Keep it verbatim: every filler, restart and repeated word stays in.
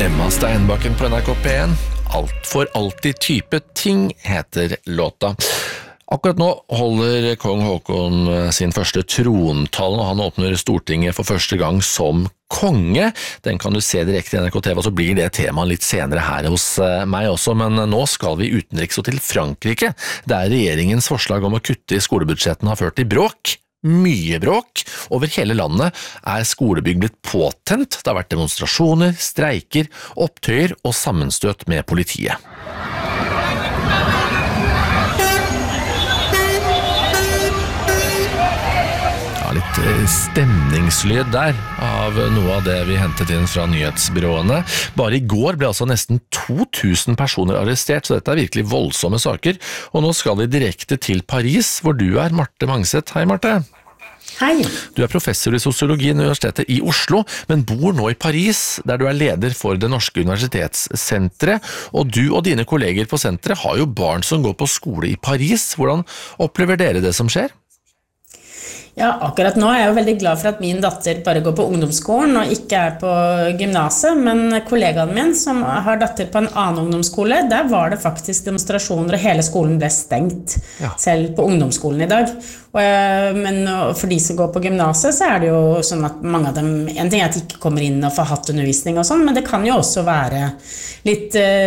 Emma Steinbakken på N R K P en. Alt for alltid type ting heter låta. Akkurat nå holder kong Håkon sin første trontale, og han åpner Stortinget for første gang som konge. Den kan du se direkte i N R K T V, og så blir det tema litt senere her hos meg også, men nå skal vi utenriks og til Frankrike, der regjeringens forslag om å kutte i skolebudsjettene har ført til bråk. Mye bråk. Over hele landet er skolebygg blitt påtent. Det har vært demonstrasjoner, streiker, opptøyer og sammenstøt med politiet. Ja, litt stemningslyd der av noe av det vi hentet inn fra nyhetsbyråene. Bare i går ble altså nesten to tusen personer arrestert, så dette er virkelig voldsomme saker. Og nå skal vi direkte til Paris, hvor du er, Marte Mangset. Hei, Marte. Hei. Du er professor i sosiologi ved Universitetet i Oslo, men bor nå i Paris, der du er leder for Det Norske Universitetssenteret. Og du og dine kolleger på senteret har jo barn som går på skole i Paris. Hvordan opplever dere det som skjer? Ja, akkurat nå er jeg jo veldig glad for at min datter bare går på ungdomsskolen og ikke er på gymnaset, men kollegaen min som har datter på en annen ungdomsskole, der var det faktisk demonstrasjoner og hele skolen ble stengt, ja. Selv på ungdomsskolen i dag. Og, men for de som går på gymnaset så er det jo sånn at mange av dem, en ting er at de ikke kommer inn og får hatt undervisning og sånn, men det kan jo også være litt